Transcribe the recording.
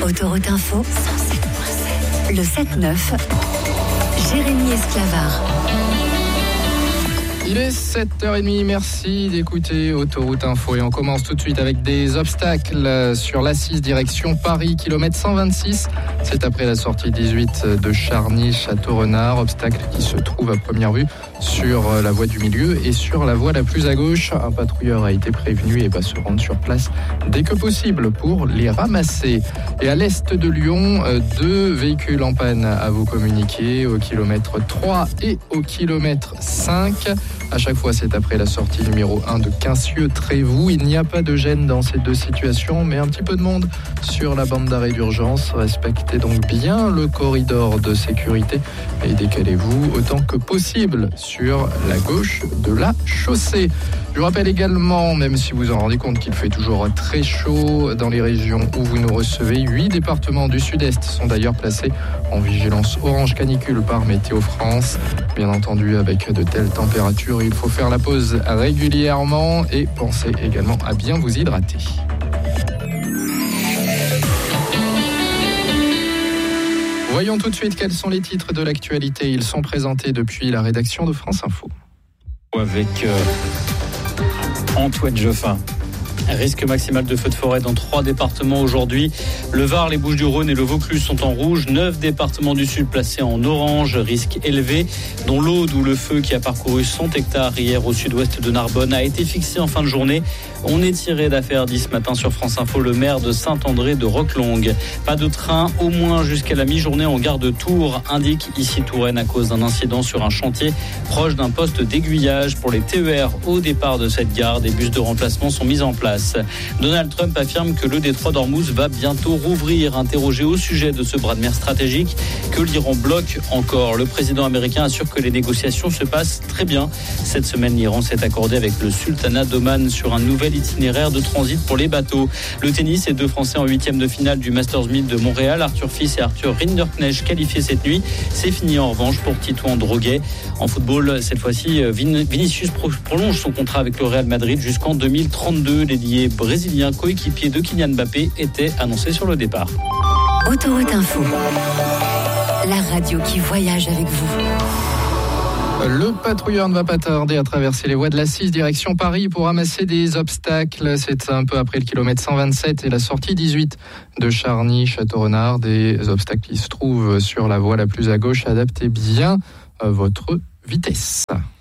Autoroute Info, 107.7. Le 7-9, Jérémy Esclavard. Il est 7h30, merci d'écouter Autoroute Info et on commence tout de suite avec des obstacles sur l'A6 direction Paris, kilomètre 126. C'est après la sortie 18 de Charny-Château-Renard, obstacle qui se trouve à première vue sur la voie du milieu et sur la voie la plus à gauche. Un patrouilleur a été prévenu et va se rendre sur place dès que possible pour les ramasser. Et à l'est de Lyon, 2 véhicules en panne à vous communiquer au kilomètre 3 et au kilomètre 5. À chaque fois, c'est après la sortie numéro 1 de Quincieux-Trévoux. Il n'y a pas de gêne dans ces deux situations, mais un petit peu de monde sur la bande d'arrêt d'urgence. Respectez donc bien le corridor de sécurité et décalez-vous autant que possible sur la gauche de la chaussée. Je vous rappelle également, même si vous en rendez compte qu'il fait toujours très chaud dans les régions où vous nous recevez, 8 départements du sud-est sont d'ailleurs placés en vigilance orange canicule par Météo France. Bien entendu, avec de telles températures, il faut faire la pause régulièrement et pensez également à bien vous hydrater. Voyons tout de suite quels sont les titres de l'actualité. Ils sont présentés depuis la rédaction de France Info. Avec Antoine Geoffin. Risque maximal de feux de forêt dans 3 départements aujourd'hui. Le Var, les Bouches-du-Rhône et le Vaucluse sont en rouge. 9 départements du Sud placés en orange, risque élevé, dont l'Aude où le feu qui a parcouru 100 hectares hier au sud-ouest de Narbonne a été fixé en fin de journée. On est tiré d'affaire, dit ce matin sur France Info le maire de Saint-André de Roquelongue. Pas de train, au moins jusqu'à la mi-journée en gare de Tours, indique ici Touraine à cause d'un incident sur un chantier proche d'un poste d'aiguillage. Pour les TER au départ de cette gare, des bus de remplacement sont mis en place. Donald Trump affirme que le détroit d'Ormuz va bientôt rouvrir. Interrogé au sujet de ce bras de mer stratégique que l'Iran bloque encore, le président américain assure que les négociations se passent très bien. Cette semaine, l'Iran s'est accordé avec le sultanat d'Oman sur un nouvel itinéraire de transit pour les bateaux. Le tennis et 2 Français en 8e de finale du Masters 1000 de Montréal, Arthur Fils et Arthur Rinderknecht qualifiés cette nuit. C'est fini en revanche pour Titouan Droguet. En football, cette fois-ci, Vinicius prolonge son contrat avec le Real Madrid jusqu'en 2032. L'ailier brésilien coéquipier de Kylian Mbappé était annoncé sur le départ. Autoroute Info, la radio qui voyage avec vous. Le patrouilleur ne va pas tarder à traverser les voies de l'A6 direction Paris pour ramasser des obstacles. C'est un peu après le kilomètre 127 et la sortie 18 de Charny-Château-Renard. Des obstacles qui se trouvent sur la voie la plus à gauche. Adaptez bien votre vitesse.